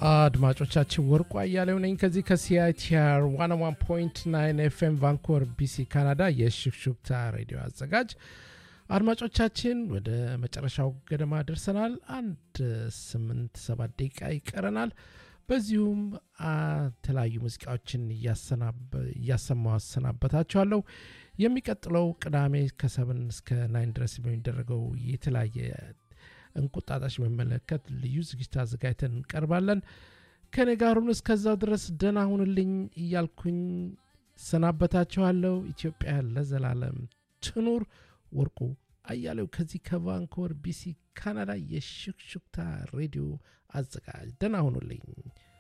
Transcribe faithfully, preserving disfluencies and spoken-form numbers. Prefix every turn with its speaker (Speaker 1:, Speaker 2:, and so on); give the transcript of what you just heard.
Speaker 1: አድማጮቻችን ወርቁ አያሌው ነኝ ከዚህ ከሲአይቲአር one oh one point nine ኤፍኤም ቫንኮቨር ቢሲ ካናዳ የሽክሹክታ ሬዲዮ አዘጋጅ። አድማጮቻችን ወደ መጨረሻው ገደማ ደርሰናል። አንድ ስምንት ሰባት ደቂቃ ይቀረናል። በዚሁም ተለያዩ ሙዚቃዎችን እያሰማሁ አሰናበታችኋለሁ። የሚቀጥለው ቅዳሜ ከሰባት እስከ ዘጠኝ ድረስ በሚደረገው የተለያየ እንቁጣጣሽ መመለከት ልዩ ዝግጅት አዘጋጅተን እንቀርባለን። ከኔ ጋር ሁኑ። እስከዛው ድረስ ደህና ሁኑልኝ እያልኩኝ ሰናበታችኋለሁ። ኢትዮጵያ ለዘላለም ትኑር። ወርቁ አያሌው ከዚህ ከቫንኮቨር ቢሲ ካናዳ የሽክሹክታ ሬዲዮ አዘጋጅ። ደህና ሁኑልኝ።